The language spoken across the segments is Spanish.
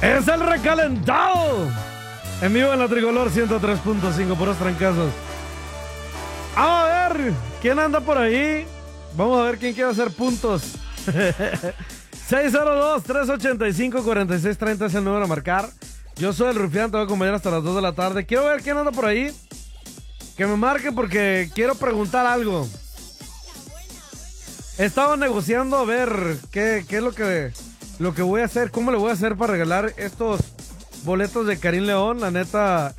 Es el recalentado. En vivo en la Tricolor 103.5, puros trancazos. Vamos a ver quién anda por ahí. Vamos a ver quién quiere hacer puntos. 602-385-4630 es el número a marcar. Yo soy el Rufián, te voy a acompañar hasta las 2 de la tarde. Quiero ver quién anda por ahí. Que me marque porque quiero preguntar algo. Estaba negociando a ver qué es lo que voy a hacer, cómo le voy a hacer para regalar estos boletos de Karim León. La neta,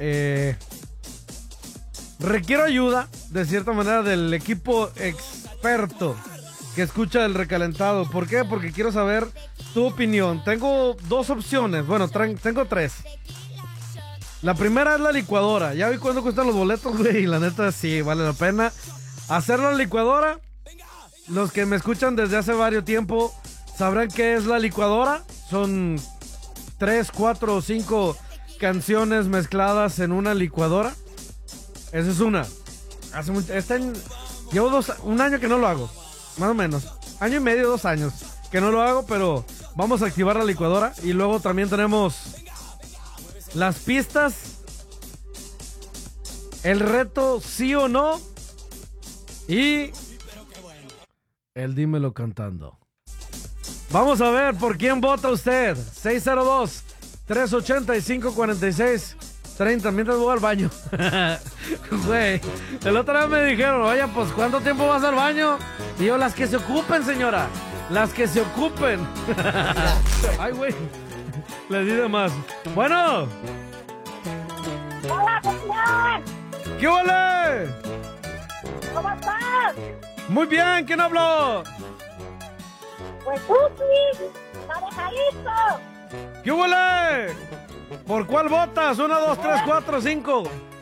requiero ayuda, de cierta manera, del equipo experto que escucha el recalentado. ¿Por qué? Porque quiero saber tu opinión. Tengo dos opciones, bueno, tengo tres. La primera es la licuadora. Ya vi cuánto cuestan los boletos, güey, y la neta sí, vale la pena hacer la licuadora. Los que me escuchan desde hace varios tiempo sabrán qué es la licuadora. Son 3, 4 o 5 canciones mezcladas en una licuadora. Esa es una. Llevo un año que no lo hago, más o menos. Año y medio, 2 años que no lo hago, pero vamos a activar la licuadora. Y luego también tenemos las pistas, el reto sí o no y el dímelo cantando. Vamos a ver por quién vota usted. 602-385-4630. Mientras voy al baño. Güey, el otro día me dijeron, oye, pues ¿cuánto tiempo vas al baño? Y yo, las que se ocupen, señora. Las que se ocupen. Ay, güey. Le di de más. Bueno. ¡Hola, señor! ¿Qué huele? ¿Cómo estás? Muy bien, ¿quién habló? Pues Tuki, manejadito. ¿Qué huele? ¿Por cuál votas? 1, 2, 3, 4, 5.